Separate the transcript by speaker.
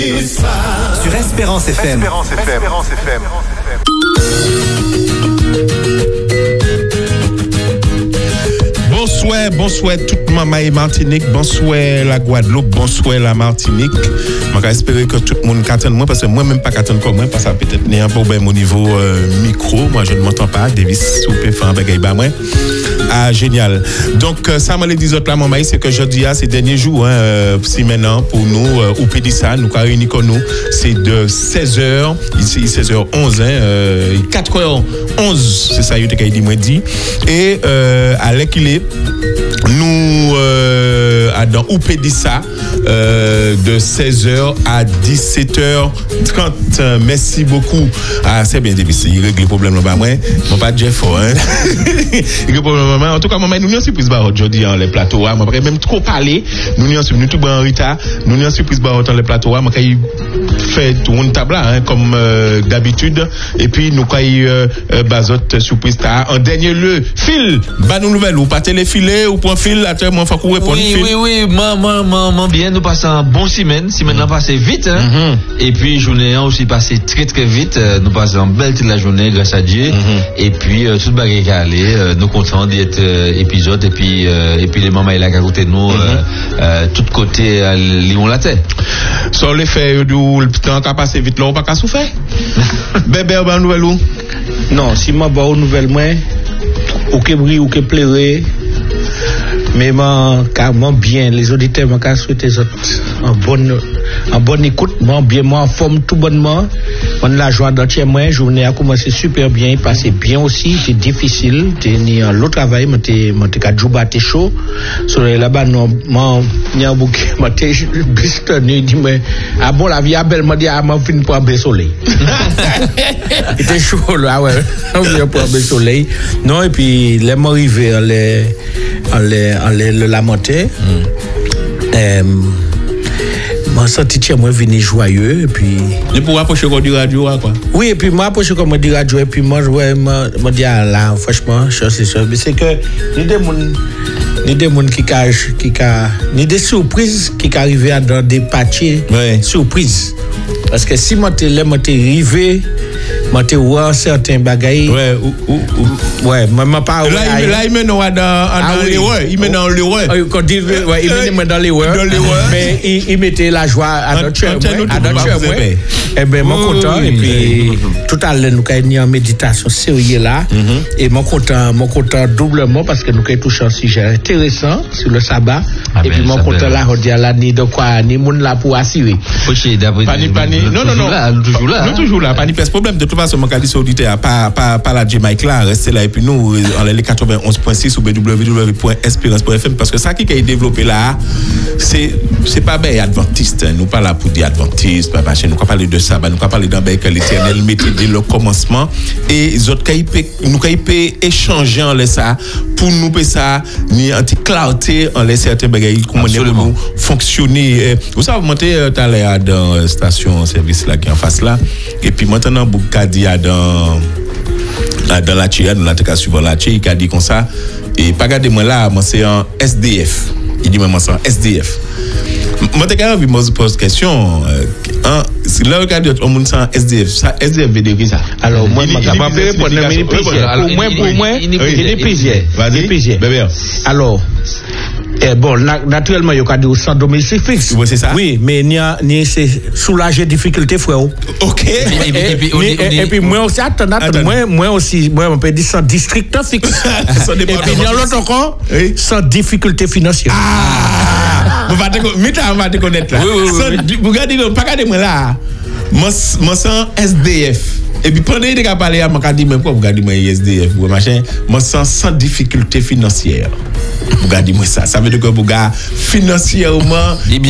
Speaker 1: Sur Espérance FM.
Speaker 2: Bonsoir toute maman et Martinique, bonsoir la Guadeloupe, bonsoir la Martinique. Je espère que tout le monde attend moi parce que moi même pas attendre comme moi parce que peut-être il y a un problème au niveau micro, moi je ne m'entends pas, Davis sous peut faire un bagage ba moi. Ah génial. Donc ça m'a dit autres là maman c'est que jeudi ces derniers jours si maintenant pour nous au Pédissa nous réunis nous c'est de 16h ici 16h11 4h11 c'est ça il était dit moi dit et à l'équilibre nous dans Oupédissa de 16h à 17h30. Merci beaucoup. Ah, c'est bien difficile. Il règle le problème là-bas. Moi, pas Jeff fort. Il règle le problème. En tout cas, moi, nous avons une surprise aujourd'hui dans les plateaux. Moi, même trop parler. Nous avons tout en retard. Nous avons une surprise dans les plateaux. Moi, quand fait tout un table comme d'habitude. Et puis, nous avons bazote surprise. En dernier lieu, Phil, nous nouvelle ou pas téléfiler ou point fil. Moi, faut qu'on réponde.
Speaker 3: Oui, moi, bien, nous passons un bon semaine a passé vite, hein. Et puis, journée aussi passé très, très vite. Nous passons une belle toute la journée, grâce à Dieu. Et puis, tout le bagage est allé. Nous contents d'être épisode. Et puis, les mamans, ils à côté de nous, tout côté, Lyon la tête.
Speaker 2: Sur l'effet du temps qu'a passé vite, là, on va pas souffrir. Bébé, on va nouvelle où?
Speaker 4: Non, si moi, bah, aux nouvelles, moi, ou que brille, ou que pleurer. Mais carrément bien, les auditeurs m'ont souhaité en bonne écoute, moi en forme tout bonnement. On la joie d'entier moi, journée a commencé super bien, il passait bien aussi, c'était difficile, ni en l'autre travail, m'étais qu'à jouer t'es chaud. Sur là-bas ni un bouquet, m'étais bistonné, dit mais ah bon la vie a belle, m'a dit ah m'a fini pour un soleil. Il était chaud là ouais, on vient pour un soleil. Non et puis les m'arrivé la montée. Moi senti chez moi venir joyeux et puis
Speaker 2: je pourrais approcher comme du radio quoi.
Speaker 4: Oui et puis moi approcher comme du radio et puis moi me dire là franchement c'est sûr mais c'est que ni des monde qui ni des surprises qui arrivent dans des parties surprises parce que si moi t'es arrivé moi te voir certains bagailles moi pas
Speaker 2: là il mène dans les ouais il mène dans les ouais
Speaker 4: quand dit ouais il mène dans les ouais mais il mettait la joie à notre cœur et ben mon content et puis tout à l'heure nous avons en méditation sérieux là et mon content doublement parce que nous avons touché un sujet intéressant sur le sabbat et puis mon content là on dit là ni de quoi ni monde là pour assurer
Speaker 2: pani non nous toujours là pas de problème de toute façon mon qualité auditeur pas la Jamaïque là restez là et puis nous en les 91.6 ou www.espérance.fm parce que ça qui est développé là c'est pas bien adventiste nous pas là pour dire adventiste pas nous pas parler de ça nous pas parler d'un que l'Éternel mettait dès le commencement et les autres nous peut échanger en ça pour nous ça ni anti clarté en les certains bagages comment nous fonctionner vous savez monter tout à l'heure dans station service là qui en face là et puis maintenant Boukadi dans la Tchia dans la suivant la Tchia il a dit comme ça et pas garder moi là moi c'est un SDF il dit moi c'est un SDF moi t'ai quand même me pose question si là regarde on monde sans SDF ça SDF veut dire quoi ça
Speaker 4: alors moi je capable de répondre pour moi il est pisier vas-y bébé alors bon naturellement il y a des sans domicile fixe
Speaker 2: c'est ça
Speaker 4: oui mais ni c'est soulager difficulté frère
Speaker 2: OK
Speaker 4: et puis moi aussi moi aussi on peut dire sans district fixe et puis il y a l'autre encore sans difficulté financière
Speaker 2: on va te connaître là vous regardez pas regarder moi là moi sans SDF et puis pendant qu'il a parlé à m'a dit mais pourquoi vous regardez moi SDF ou machin moi sans difficulté financière vous regardez moi ça veut dire que vous gars financièrement